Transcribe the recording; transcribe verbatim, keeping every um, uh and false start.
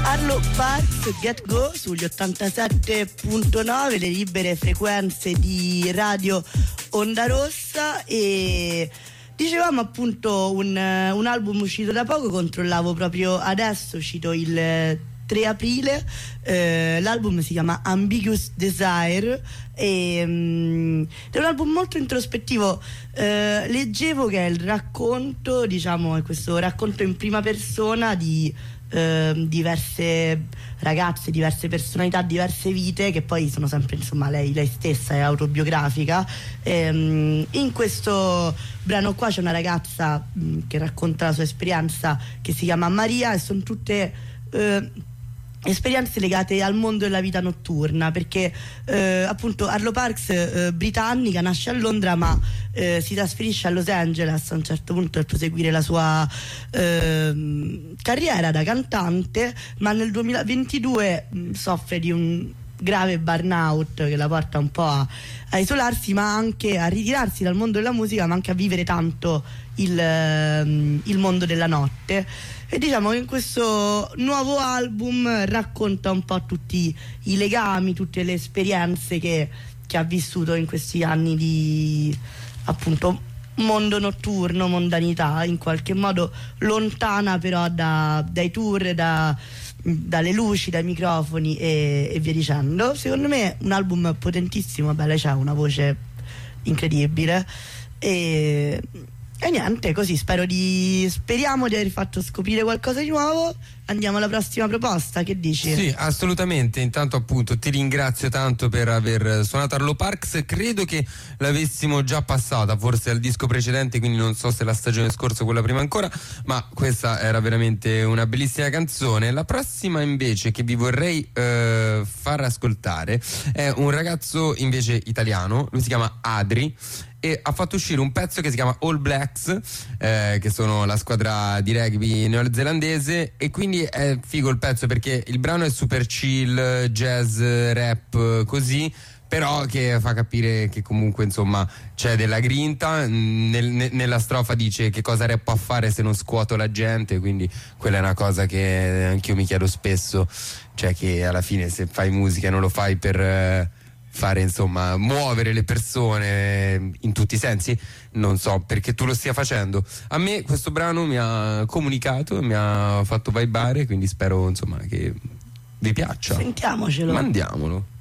Arlo Parks, Get Go sugli ottantasette virgola nove, le libere frequenze di Radio Onda Rossa. E dicevamo appunto un, un album uscito da poco, controllavo proprio adesso, uscito il tre aprile, eh, l'album si chiama Ambiguous Desire e, um, è un album molto introspettivo. Eh, leggevo che è il racconto, diciamo, è questo racconto in prima persona di eh, diverse ragazze, diverse personalità, diverse vite, che poi sono sempre, insomma, lei, lei stessa è autobiografica. E, um, in questo brano qua c'è una ragazza um, che racconta la sua esperienza, che si chiama Maria, e sono tutte eh, esperienze legate al mondo della vita notturna, perché eh, appunto Arlo Parks, eh, britannica, nasce a Londra ma eh, si trasferisce a Los Angeles a un certo punto per proseguire la sua eh, carriera da cantante, ma nel duemilaventidue mh, soffre di un grave burnout che la porta un po' a, a isolarsi, ma anche a ritirarsi dal mondo della musica, ma anche a vivere tanto il, eh, il mondo della notte. E diciamo che in questo nuovo album racconta un po' tutti i legami, tutte le esperienze che, che ha vissuto in questi anni di appunto mondo notturno, mondanità, in qualche modo lontana però da, dai tour, da, dalle luci, dai microfoni e, e via dicendo. Secondo me è un album potentissimo. Beh, lei ha una voce incredibile e... E niente, così spero di speriamo di aver fatto scoprire qualcosa di nuovo. Andiamo alla prossima proposta, che dici? Sì, assolutamente. Intanto appunto ti ringrazio tanto per aver suonato Arlo Parks. Credo che l'avessimo già passata forse al disco precedente, quindi non so se la stagione scorsa o quella prima ancora, ma questa era veramente una bellissima canzone. La prossima invece che vi vorrei eh, far ascoltare è un ragazzo invece italiano, lui si chiama Adri e ha fatto uscire un pezzo che si chiama All Blacks, eh, che sono la squadra di rugby neozelandese, e quindi è figo il pezzo perché il brano è super chill, jazz, rap, così, però che fa capire che comunque insomma c'è della grinta. Nel, ne, nella strofa dice che cosa rap può fare se non scuoto la gente, quindi quella è una cosa che anch'io mi chiedo spesso, cioè che alla fine se fai musica non lo fai per... Eh, fare insomma muovere le persone in tutti i sensi, non so perché tu lo stia facendo. A me questo brano mi ha comunicato, mi ha fatto vibare, quindi spero insomma che vi piaccia. Sentiamocelo. Mandiamolo.